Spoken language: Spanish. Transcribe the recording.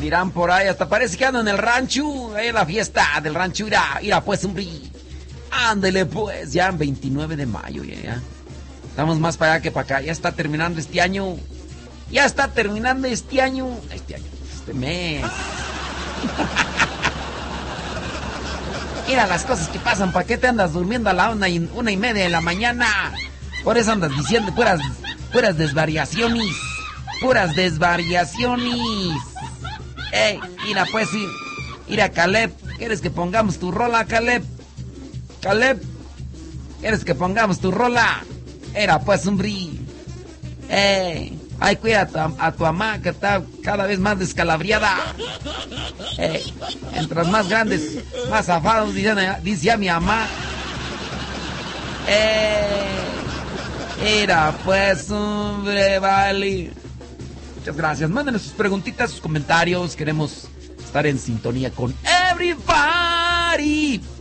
Dirán por ahí, hasta parece que andan en el rancho, en la fiesta del rancho. Irá pues, hombre. Ándele pues, ya 29 de mayo, ya. Estamos más para allá que para acá. Ya está terminando este año. Ya está terminando este año. Este mes. Mira las cosas que pasan. ¿Para qué te andas durmiendo a la 1:30 de la mañana? Por eso andas diciendo puras desvariaciones. Puras desvariaciones. Ey, mira pues, mira Caleb. ¿Quieres que pongamos tu rola, Caleb? Caleb, ¿quieres que pongamos tu rola? Era pues, hombre. Ey, ay, cuida a tu mamá que está cada vez más descalabriada. Ey, mientras más grandes, más afados, dice a mi mamá. Era pues, hombre, vale. Muchas gracias. Mándenos sus preguntitas, sus comentarios. Queremos estar en sintonía con everybody.